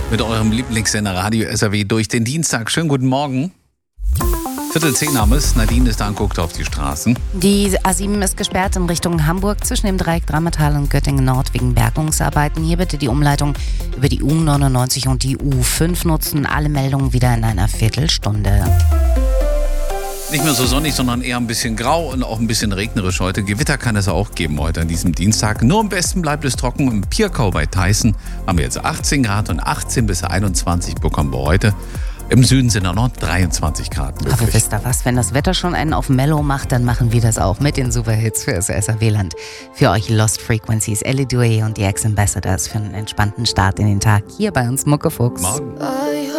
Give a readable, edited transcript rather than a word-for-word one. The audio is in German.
Mit eurem Lieblingssender Radio SAW durch den Dienstag. Schönen guten Morgen. 9:45 haben es. Nadine ist da und guckt auf die Straßen. Die A7 ist gesperrt in Richtung Hamburg zwischen dem Dreieck Drammertal und Göttingen Nord wegen Bergungsarbeiten. Hier bitte die Umleitung über die U99 und die U5 nutzen. Alle Meldungen wieder in einer Viertelstunde. Nicht mehr so sonnig, sondern eher ein bisschen grau und auch ein bisschen regnerisch heute. Gewitter kann es auch geben heute an diesem Dienstag. Nur am besten bleibt es trocken. Im Pierkau bei Tyson haben wir jetzt 18 Grad und 18 bis 21 bekommen wir heute. Im Süden sind auch noch 23 Grad möglich. Aber wisst ihr was, wenn das Wetter schon einen auf Mellow macht, dann machen wir das auch mit den Superhits für das SAW-Land. Für euch Lost Frequencies, Ellie Duet und die Ex-Ambassadors für einen entspannten Start in den Tag hier bei uns Muckefuchs. Morgen.